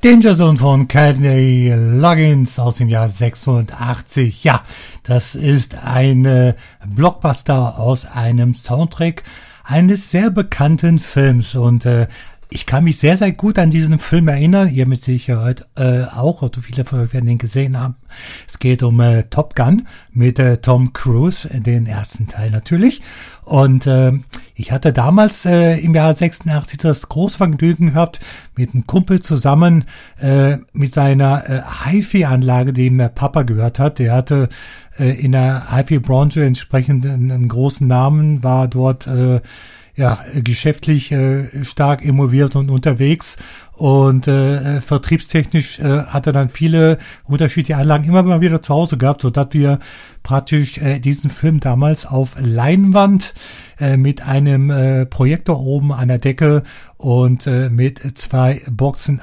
Danger Zone von Kenny Loggins aus dem Jahr 86. Ja, das ist ein Blockbuster aus einem Soundtrack eines sehr bekannten Films und ich kann mich sehr, sehr gut an diesen Film erinnern. Ihr mit Sicherheit auch, oder viele von euch werden den gesehen haben. Es geht um Top Gun mit Tom Cruise, den ersten Teil natürlich. Und ich hatte damals im Jahr 86 das große Vergnügen gehabt, mit einem Kumpel zusammen mit seiner HiFi-Anlage, die ihm der Papa gehört hat. Der hatte in der HiFi-Branche entsprechend einen großen Namen, war dort geschäftlich stark involviert und unterwegs und vertriebstechnisch hat er dann viele unterschiedliche Anlagen immer mal wieder zu Hause gehabt, sodass wir praktisch diesen Film damals auf Leinwand mit einem Projektor oben an der Decke und mit 2 Boxen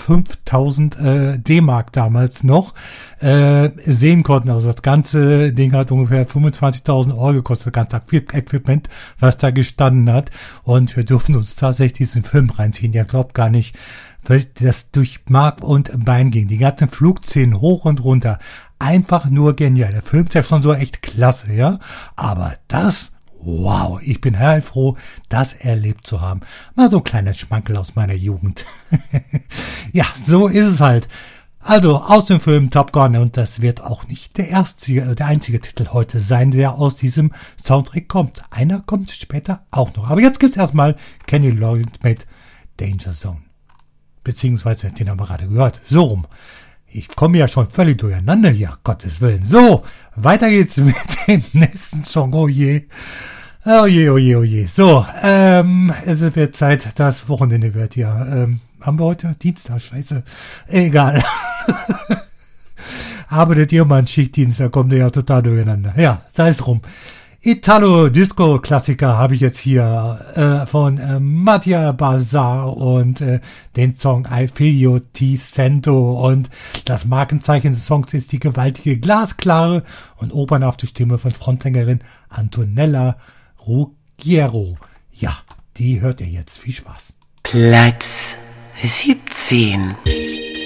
A5000 D-Mark damals noch sehen konnten. Also das ganze Ding hat ungefähr 25.000 Euro gekostet, das ganze Equipment, was da gestanden hat. Und wir durften uns tatsächlich diesen Film reinziehen. Ihr glaubt gar nicht, das durch Mark und Bein ging. Die ganzen Flugszenen hoch und runter. Einfach nur genial. Der Film ist ja schon so echt klasse, ja. Aber das, wow, ich bin heilfroh, das erlebt zu haben. Mal so ein kleiner Schmankerl aus meiner Jugend. Ja, so ist es halt. Also aus dem Film Top Gun, und das wird auch nicht der einzige Titel heute sein, der aus diesem Soundtrack kommt. Einer kommt später auch noch. Aber jetzt gibt's erstmal Kenny Loggins mit Danger Zone. Beziehungsweise, den haben wir gerade gehört. So rum. Ich komme ja schon völlig durcheinander hier, Gottes Willen. So, weiter geht's mit dem nächsten Song. Oh je. Oh je, oh je, oh je. So, es wird Zeit, das Wochenende wird hier. Haben wir heute Dienstag? Scheiße. Egal. Arbeitet ihr mal einen Schichtdienst, da kommt ihr ja total durcheinander. Ja, sei es rum. Italo-Disco-Klassiker habe ich jetzt hier von Mattia Bazar und den Song I Feel You Ti Sento, und das Markenzeichen des Songs ist die gewaltige, glasklare und opernhafte Stimme von Frontsängerin Antonella Ruggiero. Ja, die hört ihr jetzt. Viel Spaß. Platz 17.